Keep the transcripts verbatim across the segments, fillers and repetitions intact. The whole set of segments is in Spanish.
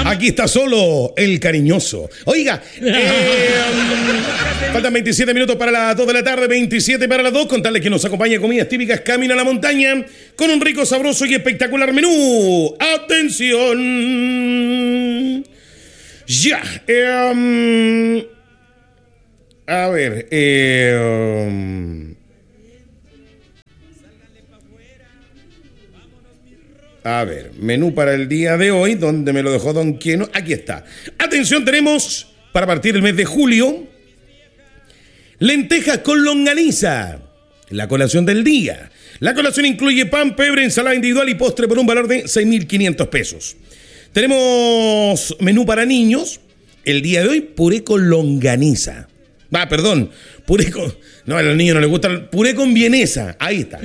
Aquí está solo el cariñoso. Oiga, eh, faltan veintisiete minutos para las dos de la tarde, veintisiete para las dos. Contarles que nos acompaña comidas típicas Camino a la Montaña con un rico, sabroso y espectacular menú. ¡Atención! Ya. Eh, um, a ver. Eh, um, A ver, menú para el día de hoy, donde me lo dejó Don Quieno. Aquí está. Atención, tenemos para partir el mes de julio lentejas con longaniza, la colación del día. La colación incluye pan, pebre, ensalada individual y postre por un valor de seis mil quinientos pesos. Tenemos menú para niños. El día de hoy, puré con longaniza. Ah, perdón, puré con... No, a los niños no les gusta el puré con vienesa. Ahí está.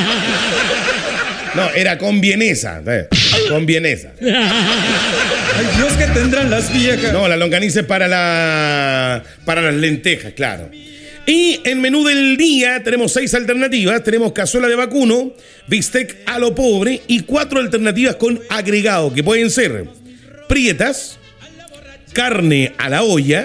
No, era con vienesa. ¿Sabes? Con vienesa. Ay, Dios, que tendrán las viejas. No, la longaniza es para la para las lentejas, claro. Y en menú del día tenemos seis alternativas. Tenemos cazuela de vacuno, bistec a lo pobre y cuatro alternativas con agregado, que pueden ser prietas, carne a la olla,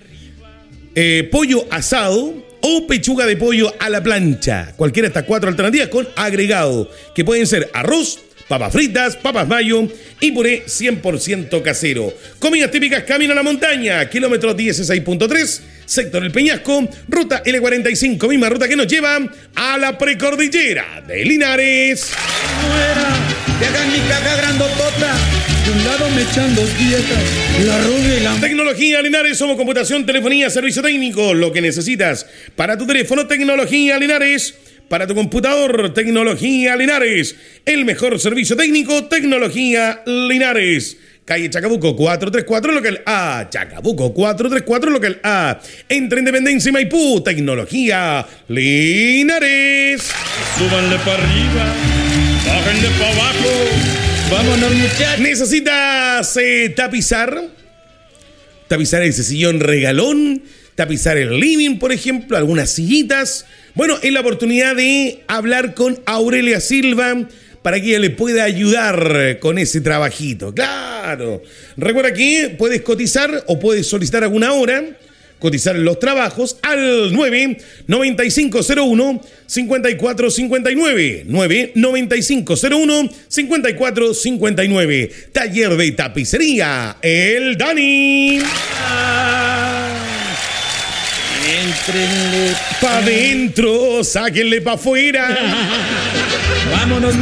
eh, pollo asado o pechuga de pollo a la plancha. Cualquiera de estas cuatro alternativas con agregado, que pueden ser arroz, papas fritas, papas mayo y puré cien por ciento casero. Comidas típicas Camino a la Montaña, kilómetro dieciséis punto tres, sector El Peñasco, ruta L cuarenta y cinco, misma ruta que nos lleva a la precordillera de Linares. Fuera, que hagan mi caja grandotota. De un lado me echan dos viejas, la rubia y la... Tecnología Linares, somos computación, telefonía, servicio técnico, lo que necesitas para tu teléfono. Tecnología Linares, para tu computador. Tecnología Linares, el mejor servicio técnico. Tecnología Linares, calle Chacabuco cuatrocientos treinta y cuatro, local A. Chacabuco cuatrocientos treinta y cuatro, local A. Entre Independencia y Maipú. Tecnología Linares. Súbanle para arriba, bájenle para abajo. Vámonos, muchachos. ¿Necesitas eh, tapizar? Tapizar ese sillón regalón, tapizar el living, por ejemplo, algunas sillitas. Bueno, es la oportunidad de hablar con Aurelia Silva para que ella le pueda ayudar con ese trabajito. Claro. Recuerda que puedes cotizar o puedes solicitar alguna hora, cotizar los trabajos al nueve noventa y cinco cero uno cincuenta y cuatro cincuenta y nueve. nueve noventa y cinco cero uno cincuenta y cuatro cincuenta y nueve. Taller de tapicería El Dani. Ah, entrenle Pa' dentro, sáquenle pa' afuera. Vámonos.